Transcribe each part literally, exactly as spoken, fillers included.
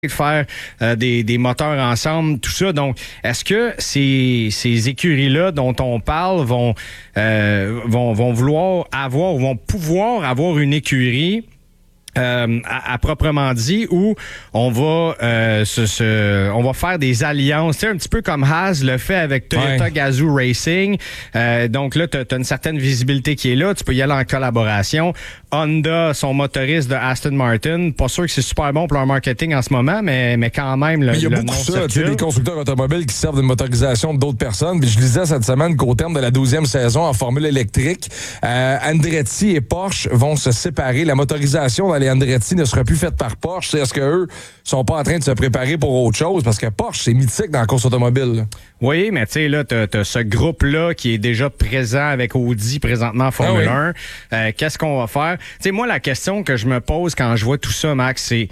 de faire euh, des, des moteurs ensemble, tout ça. Donc, est-ce que ces, ces écuries-là dont on parle vont, euh, vont, vont vouloir avoir, vont pouvoir avoir une écurie Euh, à, à proprement dit, où on va euh, se, se, on va faire des alliances, tu sais, un petit peu comme Haas le fait avec Toyota ouais. Gazoo Racing. Euh, donc là, tu as une certaine visibilité qui est là. Tu peux y aller en collaboration. Honda, son motoriste de Aston Martin, pas sûr que c'est super bon pour leur marketing en ce moment, mais, mais quand même, le, mais il y a le beaucoup nom ça, tu sais, circule. des constructeurs automobiles qui servent d'une motorisation d'autres personnes. Puis je lisais cette semaine qu'au terme de la douzième saison en formule électrique, euh, Andretti et Porsche vont se séparer. La motorisation dans les Andretti ne sera plus faite par Porsche. Est-ce qu'eux sont pas en train de se préparer pour autre chose? Parce que Porsche, c'est mythique dans la course automobile. Là. Oui, mais tu sais, là, t'as, t'as ce groupe-là qui est déjà présent avec Audi présentement en Formule ah oui. un. Euh, qu'est-ce qu'on va faire? Tu sais, moi, la question que je me pose quand je vois tout ça, Max, c'est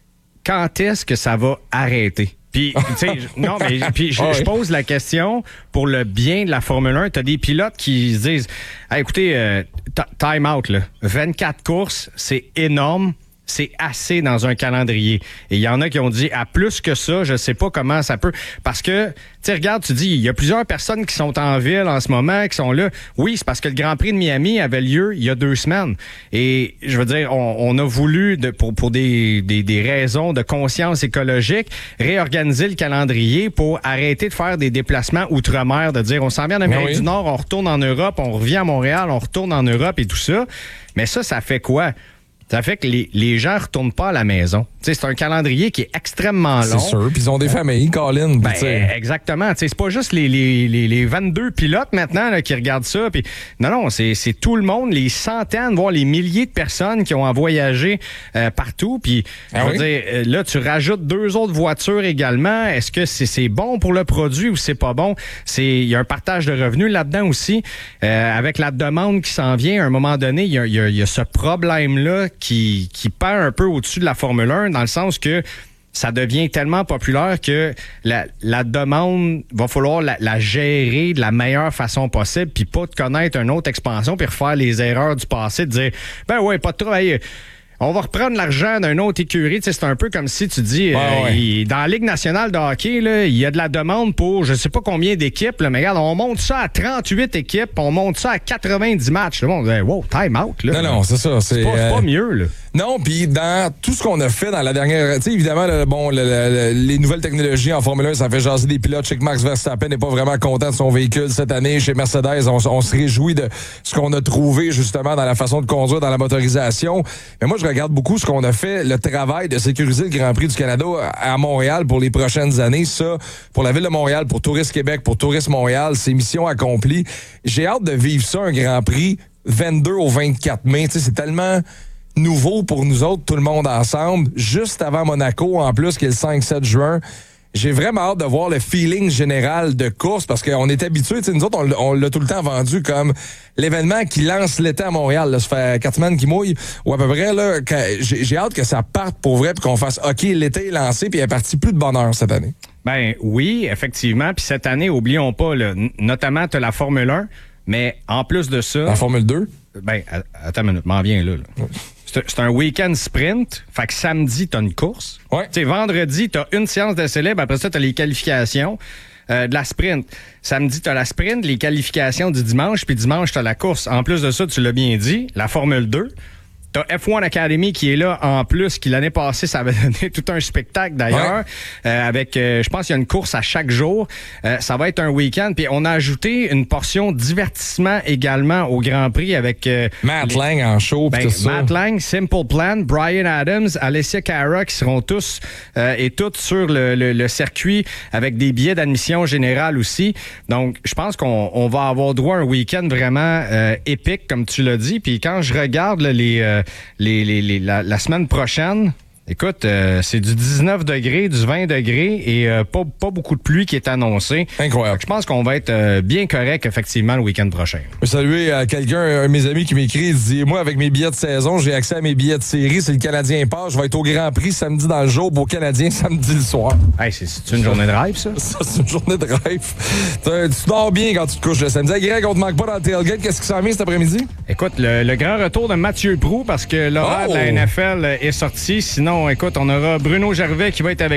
quand est-ce que ça va arrêter? Puis, tu sais, non, mais puis je, je pose la question pour le bien de la Formule un. T'as des pilotes qui se disent, hey, écoutez, euh, time out, là. vingt-quatre courses, c'est énorme. C'est assez dans un calendrier. Et il y en a qui ont dit, à plus que ça, je sais pas comment ça peut. Parce que, tu sais, regarde, tu dis, il y a plusieurs personnes qui sont en ville en ce moment, qui sont là. Oui, c'est parce que le Grand Prix de Miami avait lieu il y a deux semaines. Et, je veux dire, on, on a voulu, de, pour, pour des, des, des raisons de conscience écologique, réorganiser le calendrier pour arrêter de faire des déplacements outre-mer, de dire, on s'en vient en Amérique oui. du Nord, on retourne en Europe, on revient à Montréal, on retourne en Europe et tout ça. Mais ça, ça fait quoi? Ça fait que les, les gens retournent pas à la maison. T'sais, c'est un calendrier qui est extrêmement long. C'est sûr. Puis ils ont des familles, Colin. Ben, exactement. T'sais, c'est pas juste les, les, les, les vingt-deux pilotes maintenant là, qui regardent ça. Pis, non, non, c'est, c'est tout le monde, les centaines, voire les milliers de personnes qui ont à voyager euh, partout. Puis, ah je veux oui? dire, là, tu rajoutes deux autres voitures également. Est-ce que c'est, c'est bon pour le produit ou c'est pas bon? Il y a un partage de revenus là-dedans aussi. Euh, avec la demande qui s'en vient, à un moment donné, il y a, y, a, y a ce problème-là qui, qui perd un peu au-dessus de la Formule un, dans le sens que ça devient tellement populaire que la, la demande, va falloir la, la gérer de la meilleure façon possible, puis pas de connaître une autre expansion, puis refaire les erreurs du passé, de dire, ben ouais, pas de travail. On va reprendre l'argent d'une autre écurie. Tu sais, c'est un peu comme si tu dis, ouais, euh, ouais. Il, dans la Ligue nationale de hockey, là, il y a de la demande pour je sais pas combien d'équipes. Là, mais regarde, on monte ça à trente-huit équipes, on monte ça à quatre-vingt-dix matchs. Le monde dit, wow, time out. Là. Non, non, c'est ça. C'est, c'est, pas, c'est pas mieux. Là. Non, puis dans tout ce qu'on a fait dans la dernière... Tu sais, évidemment, le, bon, le, le, les nouvelles technologies en Formule un, ça fait jaser des pilotes. Je sais que Max Verstappen n'est pas vraiment content de son véhicule cette année. Chez Mercedes, on, on se réjouit de ce qu'on a trouvé, justement, dans la façon de conduire, dans la motorisation. Mais moi, je regarde beaucoup ce qu'on a fait, le travail de sécuriser le Grand Prix du Canada à Montréal pour les prochaines années. Ça, pour la Ville de Montréal, pour Tourisme Québec, pour Tourisme Montréal, c'est mission accomplie. J'ai hâte de vivre ça, un Grand Prix, vingt-deux au vingt-quatre mai. Tu sais, c'est tellement nouveau pour nous autres, tout le monde ensemble, juste avant Monaco, en plus, qui est le cinq sept juin. J'ai vraiment hâte de voir le feeling général de course, parce qu'on est habitués, nous autres, on, on l'a tout le temps vendu comme l'événement qui lance l'été à Montréal. Là, ça fait quatre semaines qu'il mouille, ou à peu près. Là, j'ai, j'ai hâte que ça parte pour vrai, puis qu'on fasse, OK, l'été est lancé, puis il est parti plus de bonheur cette année. Ben oui, effectivement. Puis cette année, oublions pas, là, notamment, tu as la Formule un, mais en plus de ça... La Formule deux? Ben, attends une minute, m'en viens là. là. Oui. C'est, c'est un week-end sprint, fait que samedi, t'as une course. Ouais. Tu sais, vendredi, t'as une séance de célèbre, après ça, t'as les qualifications euh, de la sprint. Samedi, t'as la sprint, les qualifications du dimanche, puis dimanche, t'as la course. En plus de ça, tu l'as bien dit, la Formule deux. T'as F un Academy qui est là en plus, qui l'année passée, ça avait donné tout un spectacle d'ailleurs, ouais. euh, avec, euh, je pense qu'il y a une course à chaque jour. Euh, ça va être un week-end. Puis on a ajouté une portion divertissement également au Grand Prix avec... Euh, Matt les... Lang en show, ben, tout ça. Matt Lang, Simple Plan, Brian Adams, Alessia Cara, qui seront tous euh, et toutes sur le, le, le circuit avec des billets d'admission générale aussi. Donc, je pense qu'on on va avoir droit à un week-end vraiment euh, épique, comme tu l'as dit. Puis quand je regarde là, les... Euh, Les, les, les, la, la semaine prochaine, écoute, euh, c'est du dix-neuf degrés, du vingt degrés et euh, pas, pas beaucoup de pluie qui est annoncée. Incroyable. Je pense qu'on va être euh, bien correct, effectivement, le week-end prochain. Je veux saluer à quelqu'un, un de mes amis qui m'écrit, il dit, moi, avec mes billets de saison, j'ai accès à mes billets de série. Si le Canadien part, je vais être au Grand Prix samedi dans le jour, pour le Canadien samedi le soir. Hey, c'est, c'est une journée de rêve, ça? Ça, c'est une journée de rêve. Tu dors bien quand tu te couches le samedi. Hey, Greg, on te manque pas dans le tailgate. Qu'est-ce qui s'en vient cet après-midi? Écoute, le, le grand retour de Mathieu Proulx, parce que l'horaire oh! de la N F L est sorti. Sinon, sinon, écoute, on aura Bruno Gervais qui va être avec